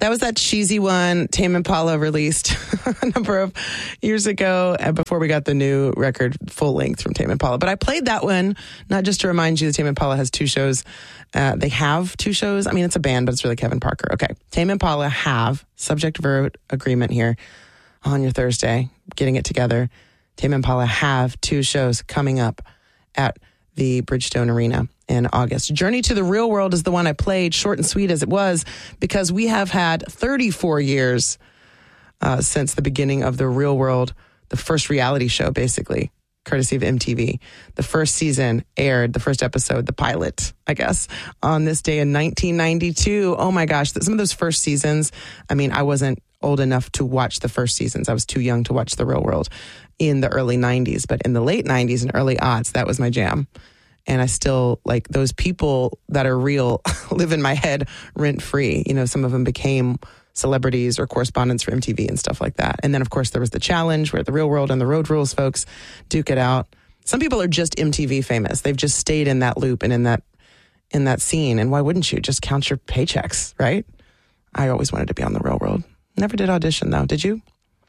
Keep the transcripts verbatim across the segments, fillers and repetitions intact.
That was that cheesy one Tame Impala released a number of years ago uh, before we got the new record full length from Tame Impala. But I played that one, not just to remind you that Tame Impala has two shows. Uh, they have two shows. I mean, it's a band, but it's really Kevin Parker. Okay. Tame Impala have, subject verb agreement here on your Thursday, getting it together. Tame Impala have two shows coming up at the Bridgestone Arena in August. Journey to the Real World is the one I played, short and sweet as it was, because we have had thirty-four years uh, since the beginning of the Real World, the first reality show, basically, courtesy of M T V. The first season aired, the first episode, the pilot, I guess, on this day in nineteen ninety-two. Oh my gosh, some of those first seasons, I mean, I wasn't old enough to watch the first seasons. I was too young to watch the Real World in the early nineties, but in the late nineties and early aughts, that was my jam. And I still, like, those people that are real live in my head rent free. You know, some of them became celebrities or correspondents for M T V and stuff like that. And then, of course, there was the challenge where the Real World and the Road Rules folks duke it out. Some people are just M T V famous. They've just stayed in that loop and in that in that scene. And why wouldn't you? Just count your paychecks, right? I always wanted to be on the Real World. Never did audition, though. Did you?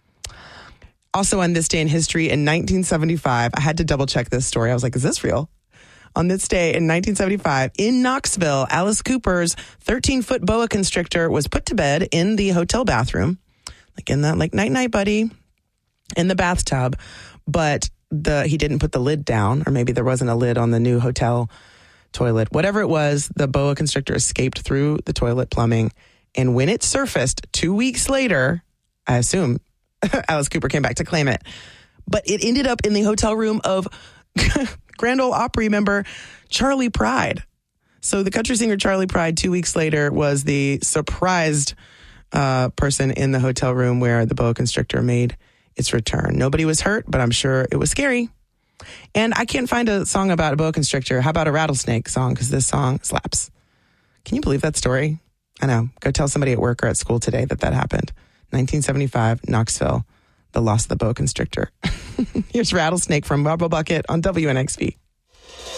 Also, on this day in history in nineteen seventy-five, I had to double check this story. I was like, is this real? On this day in nineteen seventy-five, in Knoxville, Alice Cooper's thirteen-foot boa constrictor was put to bed in the hotel bathroom, like in that, like, night-night, buddy, in the bathtub. But the he didn't put the lid down, or maybe there wasn't a lid on the new hotel toilet. Whatever it was, the boa constrictor escaped through the toilet plumbing. And when it surfaced two weeks later, I assume Alice Cooper came back to claim it. But it ended up in the hotel room of Grand Ole Opry member Charlie Pride. So the country singer Charlie Pride, two weeks later, was the surprised uh, person in the hotel room where the boa constrictor made its return. Nobody was hurt, but I'm sure it was scary. And I can't find a song about a boa constrictor. How about a rattlesnake song? Because this song slaps. Can you believe that story? I know. Go tell somebody at work or at school today that that happened. nineteen seventy-five, Knoxville, the loss of the boa constrictor. Here's Rattlesnake from Marble Bucket on W N X V.